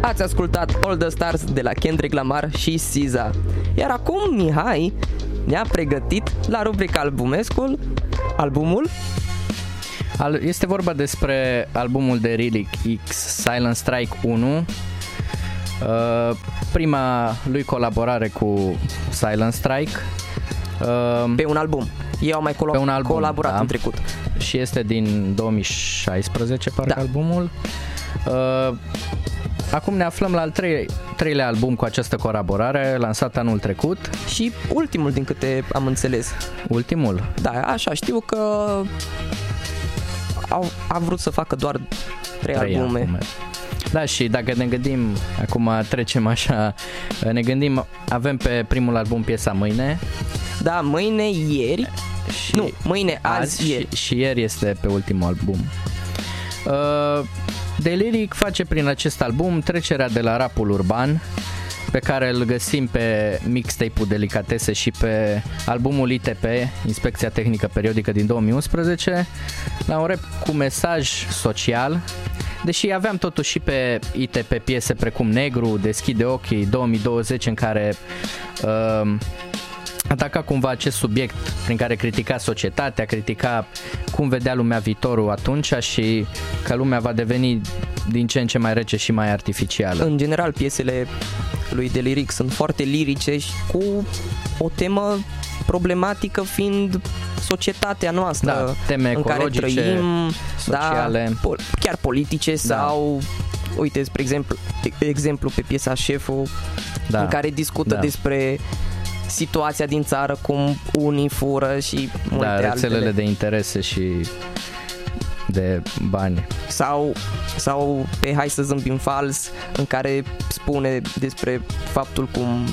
Ați ascultat All the Stars de la Kendrick Lamar și SZA. Iar acum Mihai ne-a pregătit la rubrica albumul. Este vorba despre albumul de Lyric X, Silent Strike 1, prima lui colaborare cu Silent Strike. Pe un album. Ei au mai colaborat în trecut. Și este din 2016, parcă, albumul. Acum ne aflăm la al treilea album cu această colaborare, lansat anul trecut. Și ultimul, din câte am înțeles. Ultimul? Da, așa, știu că a vrut să facă doar 3 albume. Da, și dacă ne gândim, acum trecem așa, ne gândim, avem pe primul album piesa Mâine. Da, mâine, ieri. Mâine, azi, ieri. Și ieri este pe ultimul album. The Lyric face prin acest album trecerea de la rapul urban, pe care îl găsim pe mixtape-ul Delicatese și pe albumul ITP, Inspecția Tehnică Periodică din 2011, la un rap cu mesaj social, deși aveam totuși și pe ITP piese precum Negru, Deschide ochii, 2020, în care ataca cumva acest subiect prin care critica societatea, critica cum vedea lumea viitorul atunci și că lumea va deveni din ce în ce mai rece și mai artificială. În general, piesele lui The Lyric sunt foarte lirice și cu o temă problematică fiind societatea noastră, teme în care trăim, sociale, chiar politice sau, uite, spre exemplu pe piesa Șeful, în care discută despre situația din țară, cum unii fură și multe altele. Rețelele de interese și de bani. Sau pe Hai să zâmbim fals, în care spune despre faptul cum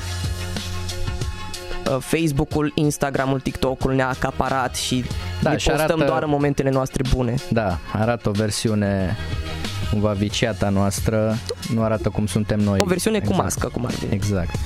Facebook-ul, Instagram-ul, TikTok-ul ne-a acaparat și ne postăm doar în momentele noastre bune. Da, arată o versiune cumva viciată a noastră, nu arată cum suntem noi. O versiune cu mască, cum ar veni. Exact.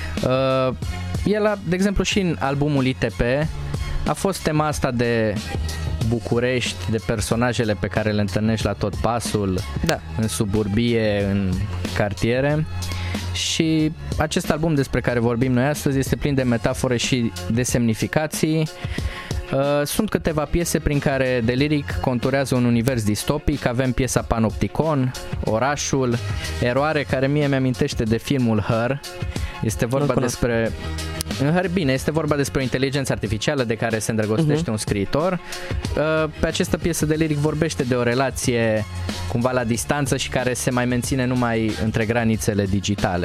El, de exemplu, și în albumul ITP a fost tema asta de București, de personajele pe care le întâlnești la tot pasul, în suburbie, în cartiere. Și acest album despre care vorbim noi astăzi este plin de metafore și de semnificații. Sunt câteva piese prin care The Lyric conturează un univers distopic. Avem piesa Panopticon, Orașul, Eroare, care mie mi-amintește de filmul Her. Este vorba despre... este vorba despre o inteligență artificială de care se îndrăgostește un scriitor. Pe această piesă The Lyric vorbește de o relație cumva la distanță și care se mai menține numai între granițele digitale.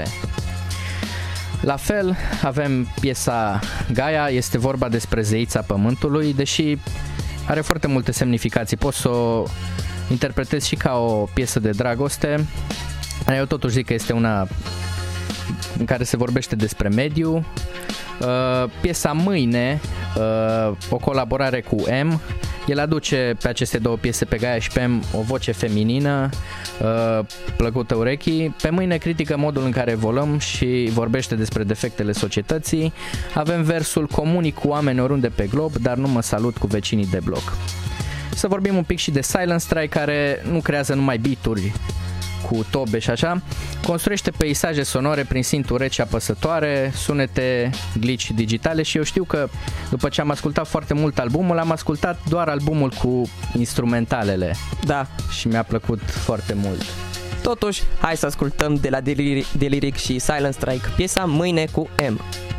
La fel, avem piesa Gaia, este vorba despre zeița pământului, deși are foarte multe semnificații. Poți să o interpretezi și ca o piesă de dragoste. Eu totuși zic că este una în care se vorbește despre mediu. Piesa Mâine, o colaborare cu M. El aduce pe aceste două piese, pe Gaia și pe M, o voce feminină plăcută urechii. Pe Mâine critică modul în care evoluăm și vorbește despre defectele societății. Avem versul Comunic cu oameni oriunde pe glob, dar nu mă salut cu vecinii de bloc. Să vorbim un pic și de Silent Strike, care nu creează numai beat-uri cu tobe și așa, construiește peisaje sonore prin sinturi reci apăsătoare, sunete, glitch digitale. Și eu știu că după ce am ascultat foarte mult albumul, am ascultat doar albumul cu instrumentalele. Da. Și mi-a plăcut foarte mult. Totuși, hai să ascultăm de la The Lyric și Silent Strike piesa Mâine cu M.